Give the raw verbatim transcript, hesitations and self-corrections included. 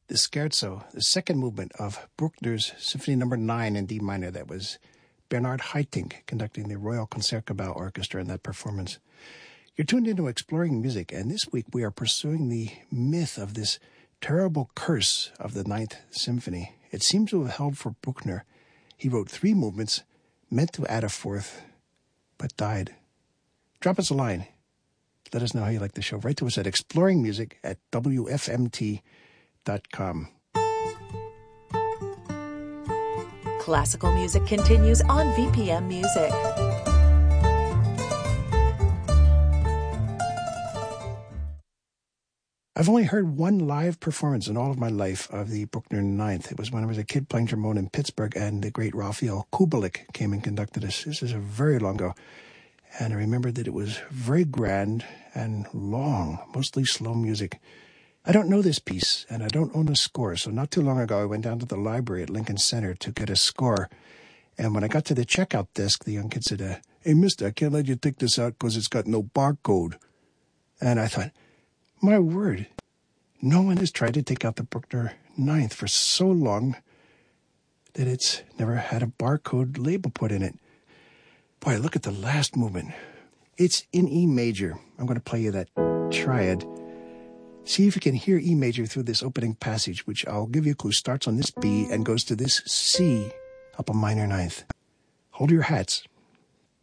the scherzo, the second movement of Bruckner's Symphony Number Nine in D minor. That was Bernard Haitink conducting the Royal Concertgebouw Orchestra in that performance. You're tuned into Exploring Music, and this week we are pursuing the myth of this terrible curse of the Ninth Symphony. It seems to have held for Bruckner. He wrote three movements, meant to add a fourth, but died. Drop us a line. Let us know how you like the show. Write to us at exploringmusic at w f m t dot com. Classical music continues on V P M Music. I've only heard one live performance in all of my life of the Bruckner Ninth. It was when I was a kid playing trombone in Pittsburgh, and the great Raphael Kubelik came and conducted us. This is a very long ago. And I remember that it was very grand and long, mostly slow music. I don't know this piece, and I don't own a score, so not too long ago I went down to the library at Lincoln Center to get a score. And when I got to the checkout desk, the young kid said, uh, hey, mister, I can't let you take this out because it's got no barcode. And I thought, my word, no one has tried to take out the Bruckner Ninth for so long that it's never had a barcode label put in it. Boy, look at the last movement. It's in E major. I'm going to play you that triad. See if you can hear E major through this opening passage, which I'll give you a clue, starts on this B and goes to this C up a minor ninth. Hold your hats.